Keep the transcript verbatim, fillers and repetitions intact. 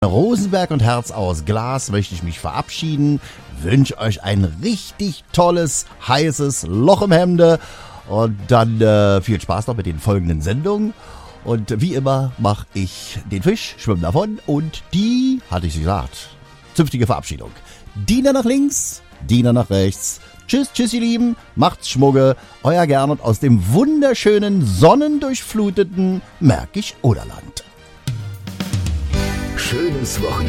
Rosenberg und Herz aus Glas möchte ich mich verabschieden. Wünsche euch ein richtig tolles, heißes Loch im Hemde. Und dann äh, viel Spaß noch mit den folgenden Sendungen. Und wie immer mache ich den Fisch, schwimme davon. Und die, hatte ich gesagt, zünftige Verabschiedung. Diener nach links, Diener nach rechts. Tschüss, tschüss ihr Lieben, macht's Schmugge. Euer Gernot aus dem wunderschönen, sonnendurchfluteten Märkisch-Oderland. Schönes Wochenende.